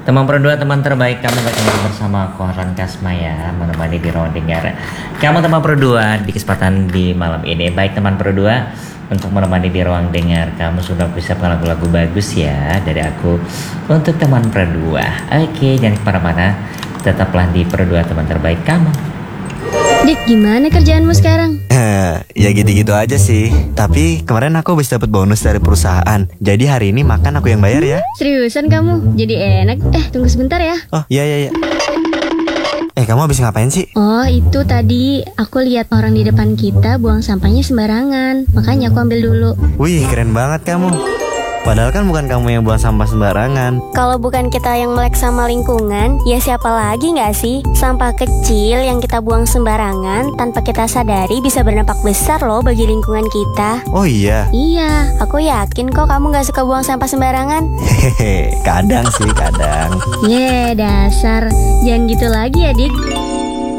Teman berdua, teman terbaik kamu ketemu bersama aku Harlan Kasma ya, menemani di ruang dengar kamu teman berdua di kesempatan di malam ini. Baik teman berdua, untuk menemani di ruang dengar kamu sudah bisa lagu-lagu bagus ya dari aku untuk teman berdua. Oke, jangan kemana-mana, tetaplah di berdua teman terbaik kamu. Dik, gimana kerjaanmu sekarang? Ya gitu-gitu aja sih. Tapi kemarin aku habis dapat bonus dari perusahaan. Jadi hari ini makan aku yang bayar ya. Seriusan kamu? Jadi enak. Tunggu sebentar ya. Oh iya. Kamu habis ngapain sih? Oh, itu tadi aku lihat orang di depan kita buang sampahnya sembarangan. Makanya aku ambil dulu. Wih, keren banget kamu. Padahal kan bukan kamu yang buang sampah sembarangan. Kalau bukan kita yang melek sama lingkungan, ya siapa lagi nggak sih? Sampah kecil yang kita buang sembarangan tanpa kita sadari bisa berdampak besar loh bagi lingkungan kita. Oh iya? Iya, aku yakin kok kamu nggak suka buang sampah sembarangan. Hehehe, kadang sih, kadang. Dasar. Jangan gitu lagi ya, Dik.